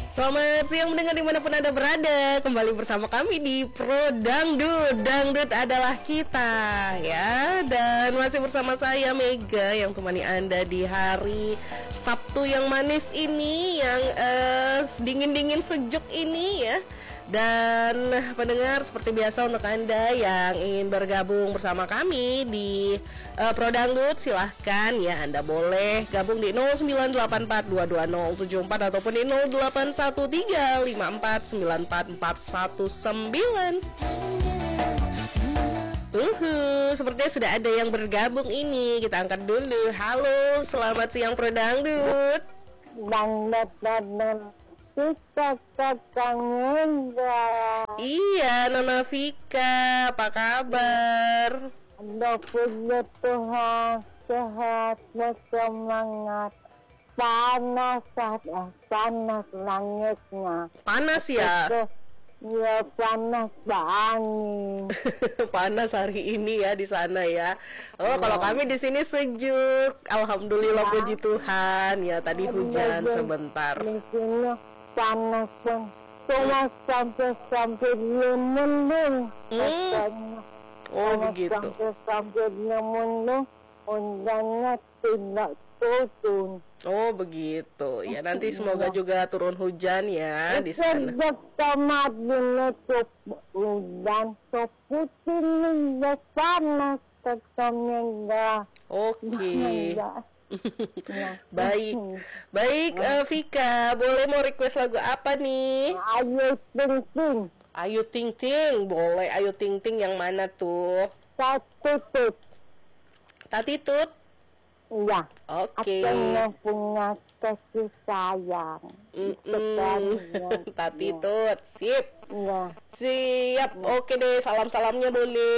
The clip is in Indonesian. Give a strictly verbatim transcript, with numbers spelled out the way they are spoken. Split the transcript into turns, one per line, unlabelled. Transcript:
Selamat siang mendengar dimanapun Anda berada. Kembali bersama kami di Pro Dangdut. Dangdut adalah kita ya. Dan masih bersama saya Mega yang temani Anda di hari Sabtu yang manis ini, yang uh, dingin-dingin sejuk ini ya. Dan pendengar, seperti biasa untuk Anda yang ingin bergabung bersama kami di uh, Pro Dangdut, silahkan ya, Anda boleh gabung di nol sembilan delapan empat dua dua nol tujuh empat ataupun di nol delapan satu tiga lima empat sembilan empat empat satu sembilan. Uhu, sepertinya sudah ada yang bergabung ini. Kita angkat dulu. Halo, selamat siang Pro Dangdut.
Dangdut, dangdut. Vika kakang
Iya, Nona Vika, apa kabar?
Ada puji Tuhan, sehat, bersemangat. Panas, ada panas langitnya.
Panas ya?
Ya, panas angin.
Panas hari ini ya di sana ya. Oh, kalau kami di sini sejuk. Alhamdulillah,
Ya.
puji Tuhan. Ya, tadi hujan sebentar.
Di sini panas pun cuma sampai-sampai lemendung.
Hmm. Oh, begitu.
Sampai-sampai lemendung, hujannya tidak turun.
Oh, begitu. Ya, nanti semoga juga turun hujan ya di sana.
Sejak tamat menutup hujan, seputih hingga panas ketamengga.
Oke. Baik, baik, uh, Vika, boleh mau request lagu apa nih?
Ayo ting-ting,
Ayu Ting Ting, boleh. Ayu Ting Ting yang mana tuh?
satu tut.
Tati Tut.
Ya,
Oke.
akhirnya punya kasih sayang.
Mm-mm. Tati Tut, sip.
Ya.
Siap, oke deh, salam-salamnya boleh.